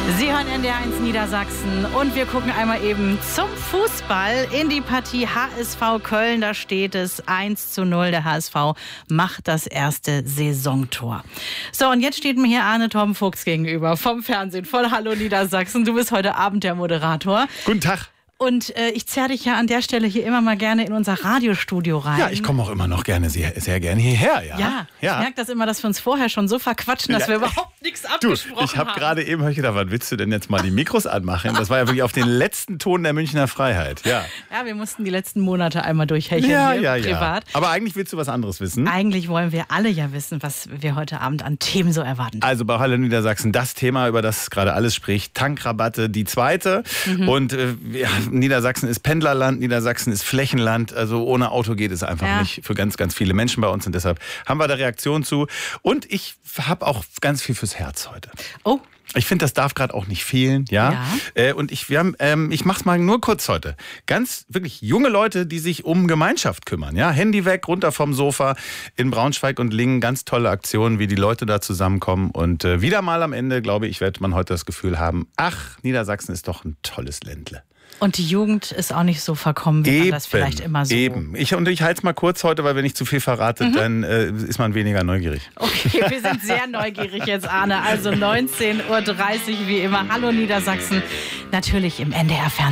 Sie hören NDR1 Niedersachsen und wir gucken einmal eben zum Fußball in die Partie HSV Köln. Da steht es 1:0. Der HSV macht das erste Saisontor. So, und jetzt steht mir hier Arne Torben Fuchs gegenüber vom Fernsehen von Hallo Niedersachsen. Du bist heute Abend der Moderator. Guten Tag. Und ich zerre dich ja an der Stelle hier immer mal gerne in unser Radiostudio rein. Ja, ich komme auch immer noch gerne, sehr gerne hierher. Ja, ich merke das immer, dass wir uns vorher schon so verquatschen, dass wir überhaupt nichts abgesprochen haben. Ich habe gerade eben gedacht, wann willst du denn jetzt mal die Mikros anmachen? Das war ja wirklich auf den letzten Ton der Münchner Freiheit. Ja, wir mussten die letzten Monate einmal durchhecheln privat. Aber eigentlich willst du was anderes wissen. Eigentlich wollen wir alle ja wissen, was wir heute Abend an Themen so erwarten. Also bei Hallo Niedersachsen, das Thema, über das gerade alles spricht, Tankrabatte, die zweite. Und Niedersachsen ist Pendlerland, Niedersachsen ist Flächenland. Also ohne Auto geht es einfach nicht für ganz, ganz viele Menschen bei uns. Und deshalb haben wir da Reaktionen zu. Und ich habe auch ganz viel fürs Herz heute. Oh. Ich finde, das darf gerade auch nicht fehlen, ja. Und ich mach's mal nur kurz heute. Ganz wirklich junge Leute, die sich um Gemeinschaft kümmern, ja. Handy weg, runter vom Sofa in Braunschweig und Lingen. Ganz tolle Aktionen, wie die Leute da zusammenkommen. Und wieder mal am Ende, glaube ich, wird man heute das Gefühl haben, ach, Niedersachsen ist doch ein tolles Ländle. Und die Jugend ist auch nicht so verkommen, wie man das vielleicht immer so... Eben. Ich halte es mal kurz heute, weil wenn ich zu viel verrate, dann ist man weniger neugierig. Okay, wir sind sehr neugierig jetzt, Arne. Also 19:30 Uhr wie immer. Hallo Niedersachsen. Natürlich im NDR Fernsehen.